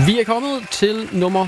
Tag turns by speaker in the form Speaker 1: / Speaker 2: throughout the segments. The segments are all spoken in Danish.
Speaker 1: Vi er kommet til nummer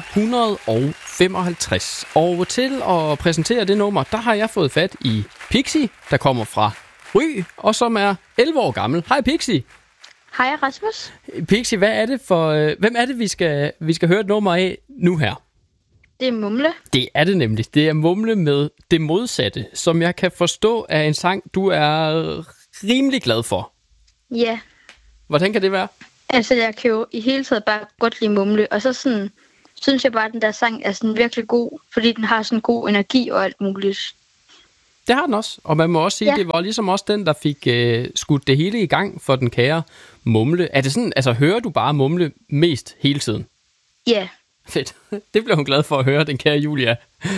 Speaker 1: 155, og til at præsentere det nummer, der har jeg fået fat i Pixie, der kommer fra Ry, og som er 11 år gammel. Hej Pixie.
Speaker 2: Hej Rasmus.
Speaker 1: Pixie, hvad er det for, hvem er det, vi skal høre et nummer af nu her?
Speaker 2: Det er Mumle.
Speaker 1: Det er det nemlig. Det er Mumle med Det Modsatte, som jeg kan forstå er en sang, du er rimelig glad for.
Speaker 2: Ja.
Speaker 1: Hvordan kan det være?
Speaker 2: Altså, jeg kan jo i hele taget bare godt lide Mumle, og så sådan, synes jeg bare, at den der sang er sådan virkelig god, fordi den har sådan god energi og alt muligt.
Speaker 1: Det har den også, og man må også sige, at det var ligesom også den, der fik skudt det hele i gang for den kære Mumle. Er det sådan, altså hører du bare Mumle mest hele tiden?
Speaker 2: Ja.
Speaker 1: Fedt. Det blev hun glad for at høre, den kære Julia.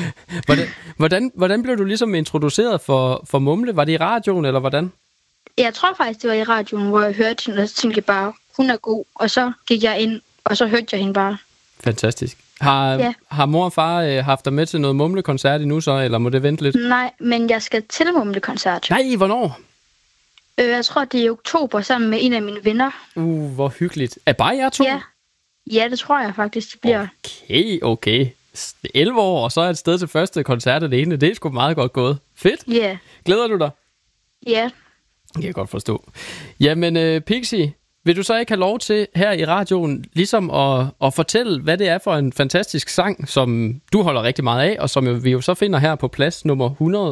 Speaker 1: Hvordan blev du ligesom introduceret for Mumle? Var det i radioen, eller hvordan?
Speaker 2: Jeg tror faktisk, det var i radioen, hvor jeg hørte hende, og så tænkte jeg bare, hun er god. Og så gik jeg ind, og så hørte jeg hende bare.
Speaker 1: Fantastisk. Har mor og far haft dig med til noget Mumle-koncert endnu så, eller må det vente lidt?
Speaker 2: Nej, men jeg skal til Mumle-koncert.
Speaker 1: Nej, hvornår?
Speaker 2: Jeg tror, det er i oktober sammen med en af mine venner.
Speaker 1: Hvor hyggeligt. Er bare jer to?
Speaker 2: Ja, det tror jeg faktisk, det bliver.
Speaker 1: Okay. 11 år, og så er et sted til første koncert alene. Det er sgu meget godt gået. Fedt.
Speaker 2: Ja. Yeah.
Speaker 1: Glæder du dig?
Speaker 2: Ja.
Speaker 1: Det kan jeg godt forstå. Jamen, Pixie, vil du så ikke have lov til her i radioen ligesom at fortælle, hvad det er for en fantastisk sang, som du holder rigtig meget af, og som vi jo så finder her på plads nummer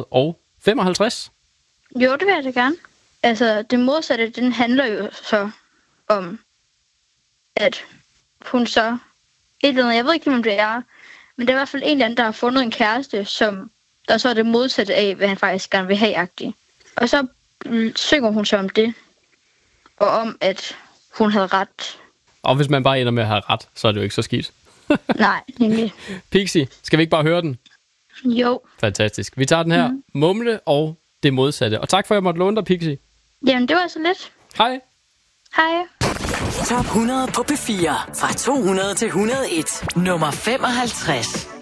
Speaker 1: 155?
Speaker 2: Jo, det vil jeg da gerne. Altså, Det Modsatte, den handler jo så om, at hun så et eller andet, jeg ved ikke, hvem det er, men det er i hvert fald en eller anden, der har fundet en kæreste, som der så er det modsatte af, hvad han faktisk gerne vil have-agtigt. Og så synger hun så om det, og om, at hun havde ret.
Speaker 1: Og hvis man bare ender med at have ret, så er det jo ikke så skidt.
Speaker 2: Nej, nemlig.
Speaker 1: Pixie, skal vi ikke bare høre den?
Speaker 2: Jo.
Speaker 1: Fantastisk. Vi tager den her. Mumle og Det Modsatte. Og tak for, at jeg måtte låne dig, Pixie.
Speaker 2: Jamen, det var så lidt.
Speaker 1: Hej.
Speaker 2: Hej.
Speaker 3: Top 100 på P4. Fra 200 til 101. Nummer 55.